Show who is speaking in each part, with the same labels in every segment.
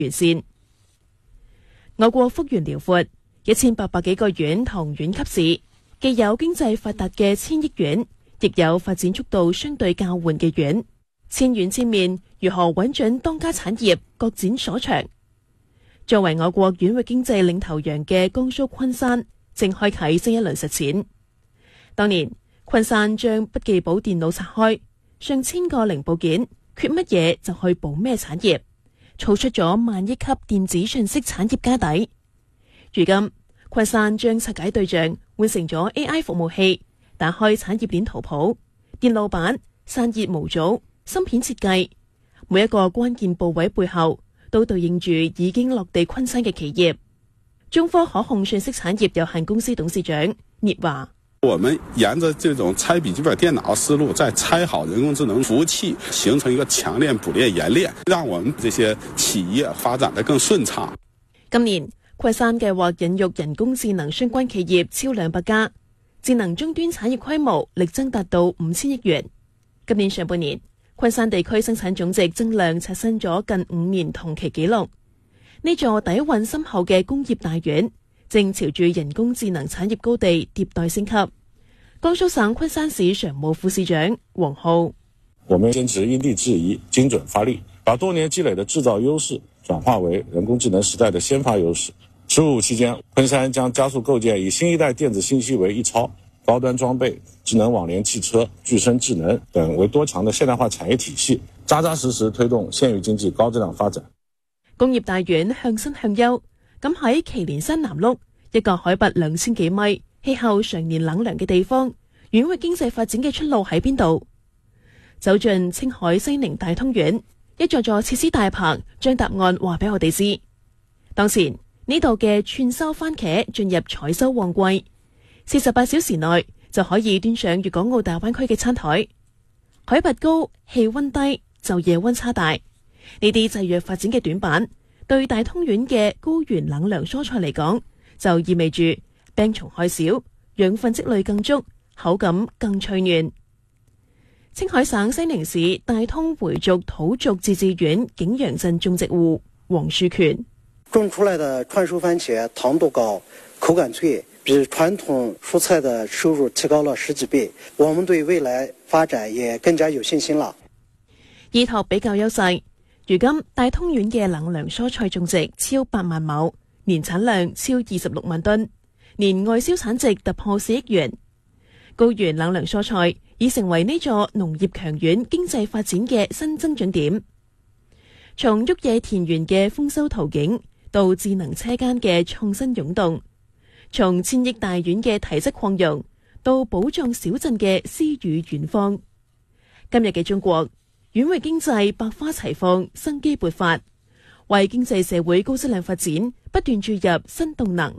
Speaker 1: 完善。我國幅員遼闊，1800幾個縣同縣級市，既有經濟發達嘅千億縣，亦有發展速度相對較緩嘅縣。千縣千面，如何穩準當家產業，各展所長？作為我國縣域經濟領頭羊嘅江蘇昆山，正開啟新一輪實踐。當年昆山將筆記簿電腦拆開，上千個零部件，缺乜嘢就去補咩產業，造出咗萬億級電子信息產業家底。如今昆山將拆解對象換成咗 AI 服務器，打開產業鏈圖譜、電路板、散熱模組、芯片設計，每一個關鍵部位背後都對應住已經落地昆山嘅企業。中科可控信息產業有限公司董事長聶華：
Speaker 2: 我們沿着這種拆筆記本電腦思路，再拆好人工智能服務器，形成一個強鏈、補鏈、冶鏈，讓我們這些企業發展得更順暢。
Speaker 1: 今年昆山計劃引入人工智能相關企業超200家，智能終端產業規模力爭達到5000億元。今年上半年，昆山地區生產總值增量刷新咗近5年同期紀錄。呢座底蘊深厚嘅工業大縣，正朝住人工智能產業高地迭代升級。江蘇省昆山市常務副市長王浩：
Speaker 3: 我們堅持因地制宜、精準發力，把多年積累的製造優勢轉化為人工智能時代的先發優勢。15期間，昆山將加速構建以新一代電子信息為一操，高端裝備、智能網聯汽車、具身智能等為多強的現代化產業體系，扎扎實實推動縣域經濟高質量發展。
Speaker 1: 工業大縣向新向優，咁喺祁連山南麓一個海拔2000幾米、氣候常年冷涼嘅地方，縣域經濟發展嘅出路喺邊度？走進青海西寧大通縣，一座座設施大棚將答案話俾我哋知。當前呢度嘅串收番茄進入採收旺季，48小時內就可以端上粵港澳大灣區嘅餐台。海拔高、氣溫低、就業溫差大，呢啲製藥發展嘅短板，對大通縣嘅高原冷涼蔬菜嚟講，就意味住病蟲害少、養分積累更足、口感更脆嫩。青海省西寧市大通回族土族自治縣景陽鎮種植戶黃樹權：
Speaker 4: 種出來的串收番茄糖度高、口感脆，比傳統蔬菜的收入提高了10幾倍。我們對未來發展也更加有信心了。
Speaker 1: 依託比較優勢，如今大通縣嘅冷涼蔬菜種植超8萬畝，年產量超26萬噸，年外銷產值突破4億元。高原冷涼蔬菜已成為呢座農業強縣經濟發展嘅新增長點。從沃野田園嘅豐收圖景，到智能車間嘅創新湧動，從千億大縣嘅體質擴容，到寶藏小鎮嘅詩與遠方。今日嘅中國，縣域經濟百花齊放，生機勃發，為經濟社會高質量發展不斷注入新動能。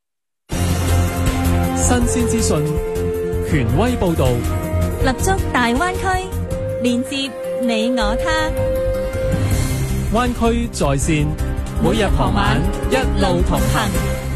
Speaker 5: 新鮮資訊，權威報道，
Speaker 6: 立足大灣區，連接你我他。
Speaker 5: 灣區在線，每日傍晚一路同行。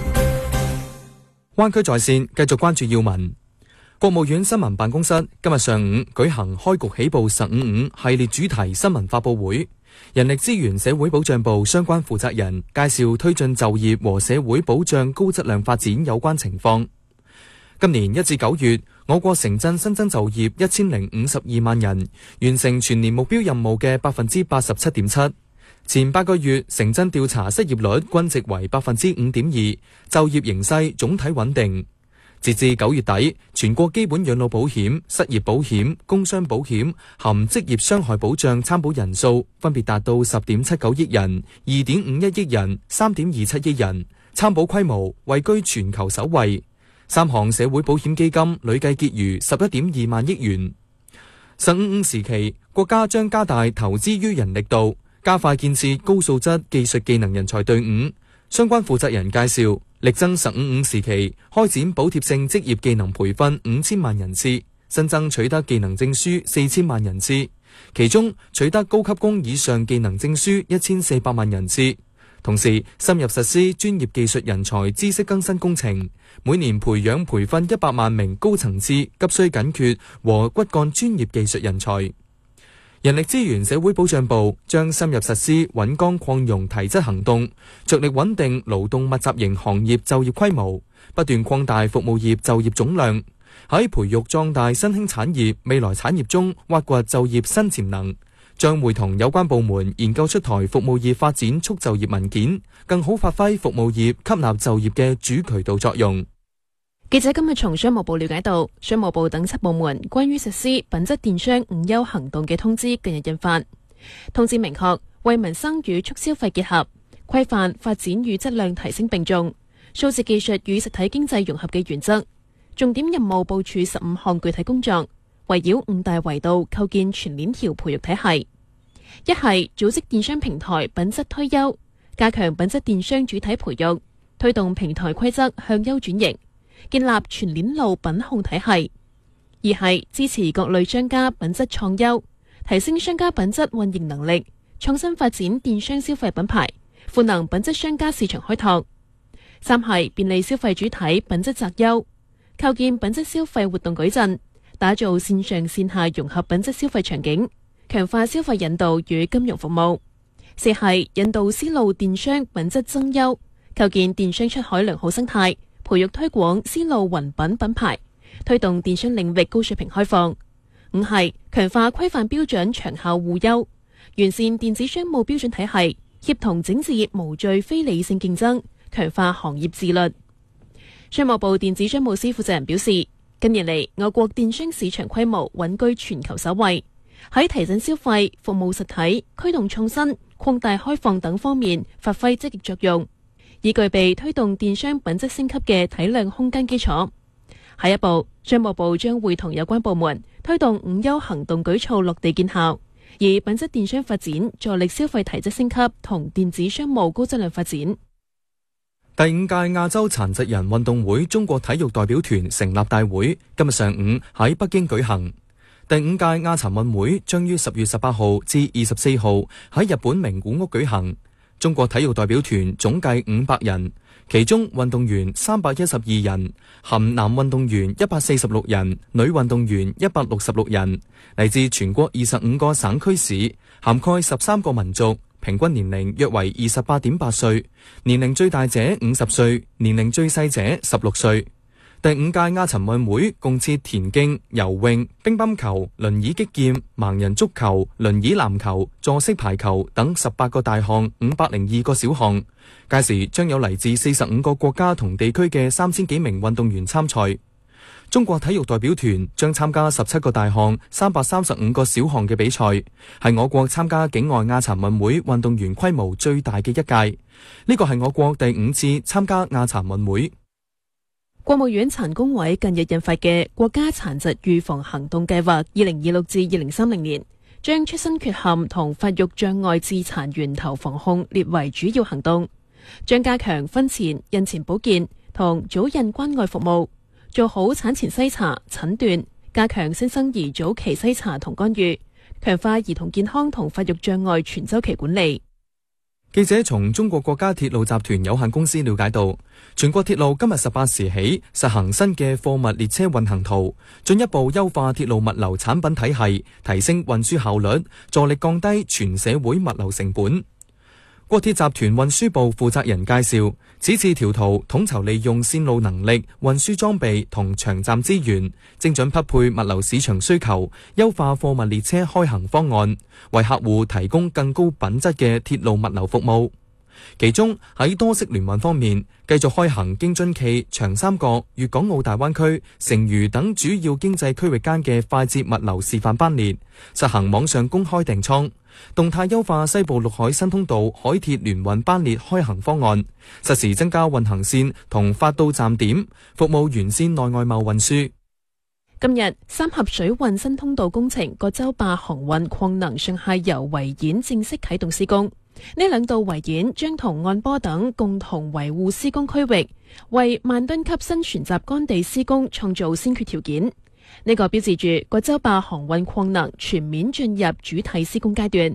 Speaker 7: 灣區在線繼續關注要聞。國務院新聞辦公室今日上午舉行開局起步15.5系列主題新聞發佈會，人力資源社會保障部相關負責人介紹推進就業和社會保障高質量發展有關情況。今年1至9月，我國城鎮新增就業1052萬人，完成全年目標任務嘅87.7%。前8個月城鎮調查失業率均值為 5.2%， 就業形勢總體穩定。截至9月底，全國基本養老保險、失業保險、工傷保險含職業傷害保障參保人數分別達到 10.79 億人、2.51億人、3.27億人，參保規模位居全球首位。3項社會保險基金累計結餘 11.2 萬億元。15.5時期，國家將加大投資於人力度，加快建設高素質技術技能人才隊伍。相關負責人介紹，力爭15.5時期開展補貼性職業技能培訓5000萬人次，新增取得技能證書4000萬人次，其中取得高級工以上技能證書1400萬人次。同時深入實施專業技術人才知識更新工程，每年培養培訓100萬名高層次急需緊缺和骨幹專業技術人才。 人力資源社會保障部將深入實施穩崗擴容提質行動，着力穩定勞動密集型行業就業規模，不斷擴大服務業就業總量，喺培育壯大新興產業未來產業中挖掘就業新潛能，將會同有關部門研究出台服務業發展促就業文件，更好發揮服務業吸納就業嘅主渠道作用。
Speaker 1: 記者今日從商務部了解到，商務部等7部門關於實施品質電商5優行動嘅通知近日印發。通知明確為民生與促消費結合，規範發展與質量提升並重，數字技術與實體經濟融合嘅原則，重點任務部署15項具體工作，圍繞5大維度構建全鏈條培育體系。一係組織電商平台品質推優，加強品質電商主體培育，推動平台規則向優轉型，建立全鏈路品控體系。二係支持各類商家品質創優，提升商家品質運營能力，創新發展電商消費品牌，賦能品質商家市場開拓。三係便利消費主體品質擇優，構建品質消費活動矩陣，打造線上線下融合品質消費場景，強化消費引導與金融服務。四係引導絲路電商品質增優，構建電商出海良好生態，培育推廣絲路雲品品牌，推動電商領域高水平開放。五係強化規範標準長效互優，完善電子商務標準體系，協同整治無序非理性競爭，強化行業自律。商務部電子商務司負責人表示，近年嚟我國電商市場規模穩居全球首位，喺提振消費、服務實體、驅動創新、擴大開放等方面發揮積極作用，已具備推動電商品質升級嘅體量空間基礎。下一步，商務部將會同有關部門推動5優行動舉措落地見效，以品質電商發展助力消費提質升級同電子商務高質量發展。
Speaker 7: 第5屆亞洲殘疾人運動會中國體育代表團成立大會今日上午喺北京舉行。第5屆亞殘運會將於10月18號至24號喺日本名古屋舉行。中國體育代表團總計500人，其中運動員312人，含男運動員146人，女運動員166人，嚟自全國25個省區市，涵蓋13個民族，平均年齡約為28.8歲，年齡最大者50歲，年齡最細者16歲。第5屆亞殘運會共設田徑、游泳、乒乓球、輪椅擊劍、盲人足球、輪椅籃球、坐式排球等18個大項，502個小項。屆時將有嚟自45個國家同地區嘅3000幾名運動員參賽。中國體育代表團將參加17個大項、335個小項嘅比賽，係我國參加境外亞殘運會運動員規模最大嘅一屆。呢個係我國第5次參加亞殘運會。
Speaker 1: 國務院殘工委近日印發嘅國家殘疾預防行動計劃2026至2030年，將出生缺陷同發育障礙致殘源頭防控列為主要行動，將加強婚前、孕前保健同早孕關愛服務，做好產前篩查、診斷，加強新生兒早期篩查同干預，強化兒童健康同發育障礙全週期管理。
Speaker 7: 記者從中國國家鐵路集團有限公司了解到，全國鐵路今日18時起實行新嘅貨物列車運行圖，進一步優化鐵路物流產品體系，提升運輸效率，助力降低全社會物流成本。國鐵集團運輸部負責人介紹，此次調圖統籌利用線路能力、運輸裝備同場站資源，精準匹配物流市場需求，優化貨物列車開行方案，為客戶提供更高品質嘅鐵路物流服務。其中喺多式聯運方面，繼續開行京津冀、長三角、粵港澳大灣區、成渝等主要經濟區域間嘅快捷物流示範班列，實行網上公開訂倉，動態優化西部陸海新通道海鐵聯運班列開行方案，實時增加運行線同發到站點，服務沿線內外貿運輸。
Speaker 1: 今日三峽水運新通道工程葛洲壩航運礦能上下游圍堰正式啟動施工，呢兩道圍堰將同岸波等共同維護施工區域，為萬噸級新船閘乾地施工創造先決條件。呢個標誌住葛洲壩航運礦能全面進入主體施工階段。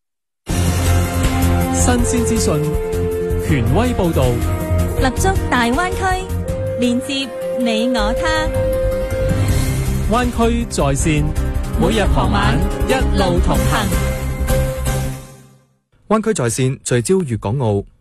Speaker 5: 新鮮資訊，權威報導，
Speaker 6: 立足大灣區，連接你我他。
Speaker 5: 灣區在線， 每日傍晚一路同行。
Speaker 7: 灣區在線聚焦粵港澳。